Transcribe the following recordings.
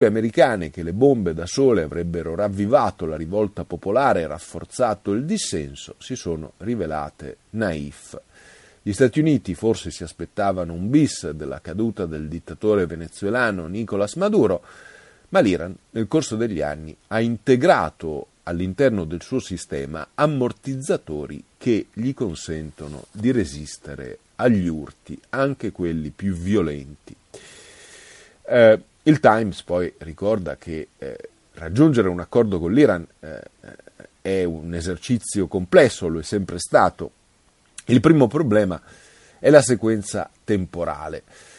americane che le bombe da sole avrebbero ravvivato la rivolta popolare e rafforzato il dissenso si sono rivelate naif. Gli Stati Uniti forse si aspettavano un bis della caduta del dittatore venezuelano Nicolás Maduro, ma l'Iran nel corso degli anni ha integrato all'interno del suo sistema ammortizzatori che gli consentono di resistere agli urti, anche quelli più violenti. Il Times poi ricorda che raggiungere un accordo con l'Iran è un esercizio complesso, lo è sempre stato. Il primo problema è la sequenza temporale.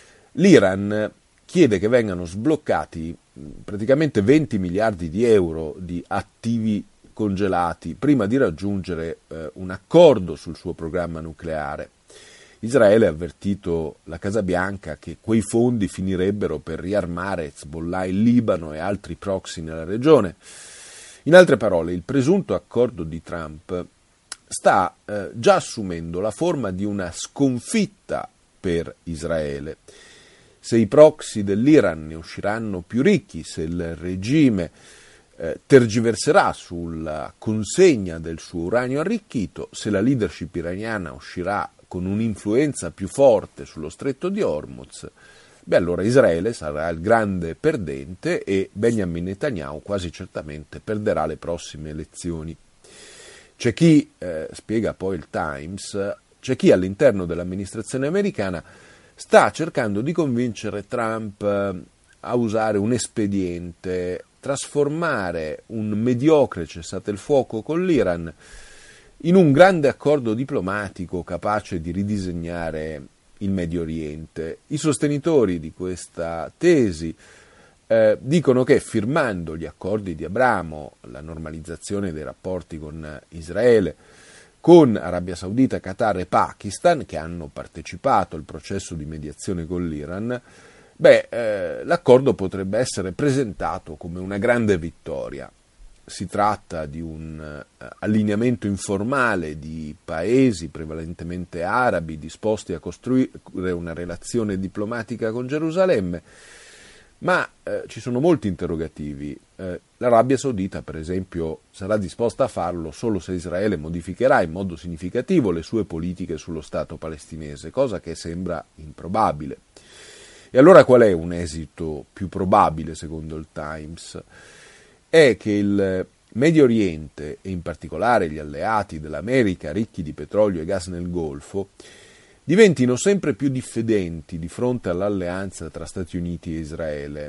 L'Iran chiede che vengano sbloccati praticamente 20 miliardi di euro di attivi congelati prima di raggiungere un accordo sul suo programma nucleare. Israele ha avvertito la Casa Bianca che quei fondi finirebbero per riarmare Hezbollah in Libano e altri proxy nella regione. In altre parole, il presunto accordo di Trump sta già assumendo la forma di una sconfitta per Israele. Se i proxy dell'Iran ne usciranno più ricchi, se il regime tergiverserà sulla consegna del suo uranio arricchito, se la leadership iraniana uscirà con un'influenza più forte sullo stretto di Hormuz, allora Israele sarà il grande perdente e Benjamin Netanyahu quasi certamente perderà le prossime elezioni. C'è chi, spiega poi il Times, c'è chi all'interno dell'amministrazione americana sta cercando di convincere Trump a usare un espediente, trasformare un mediocre cessate il fuoco con l'Iran in un grande accordo diplomatico capace di ridisegnare il Medio Oriente. I sostenitori di questa tesi dicono che firmando gli accordi di Abramo, la normalizzazione dei rapporti con Israele, con Arabia Saudita, Qatar e Pakistan, che hanno partecipato al processo di mediazione con l'Iran, l'accordo potrebbe essere presentato come una grande vittoria. Si tratta di un allineamento informale di paesi prevalentemente arabi disposti a costruire una relazione diplomatica con Gerusalemme, ma ci sono molti interrogativi. L'Arabia Saudita, per esempio, sarà disposta a farlo solo se Israele modificherà in modo significativo le sue politiche sullo Stato palestinese, cosa che sembra improbabile. E allora qual è un esito più probabile, secondo il Times? È che il Medio Oriente, e in particolare gli alleati dell'America ricchi di petrolio e gas nel Golfo, diventino sempre più diffidenti di fronte all'alleanza tra Stati Uniti e Israele.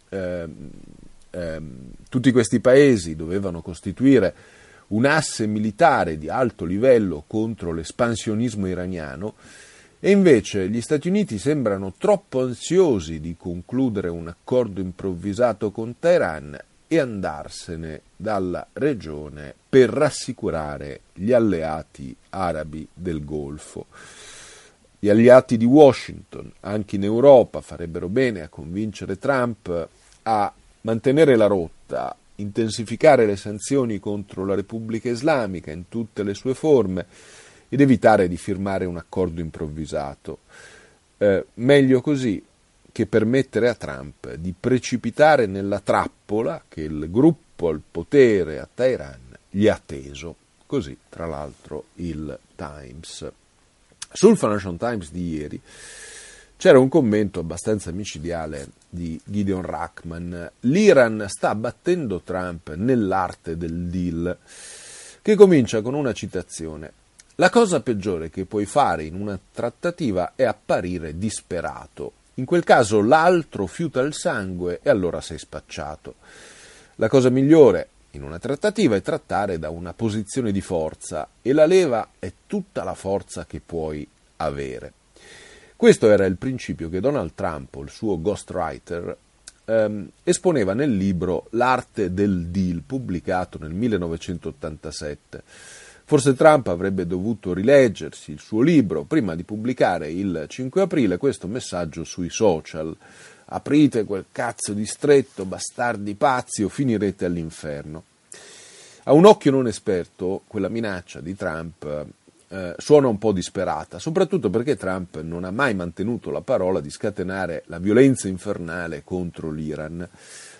Tutti questi paesi dovevano costituire un asse militare di alto livello contro l'espansionismo iraniano e invece gli Stati Uniti sembrano troppo ansiosi di concludere un accordo improvvisato con Teheran e andarsene dalla regione per rassicurare gli alleati arabi del Golfo. Gli alleati di Washington, anche in Europa, farebbero bene a convincere Trump a mantenere la rotta, intensificare le sanzioni contro la Repubblica Islamica in tutte le sue forme ed evitare di firmare un accordo improvvisato. Meglio così che permettere a Trump di precipitare nella trappola che il gruppo al potere a Teheran gli ha teso. Così, tra l'altro, il Times. Sul Financial Times di ieri c'era un commento abbastanza micidiale di Gideon Rachman. L'Iran sta battendo Trump nell'arte del deal, che comincia con una citazione. La cosa peggiore che puoi fare in una trattativa è apparire disperato. In quel caso l'altro fiuta il sangue e allora sei spacciato. La cosa migliore in una trattativa è trattare da una posizione di forza e la leva è tutta la forza che puoi avere. Questo era il principio che Donald Trump, il suo ghostwriter, esponeva nel libro L'arte del deal, pubblicato nel 1987. Forse Trump avrebbe dovuto rileggersi il suo libro prima di pubblicare il 5 aprile questo messaggio sui social. Aprite quel cazzo di stretto, bastardi pazzi, o finirete all'inferno. A un occhio non esperto, quella minaccia di Trump suona un po' disperata, soprattutto perché Trump non ha mai mantenuto la parola di scatenare la violenza infernale contro l'Iran.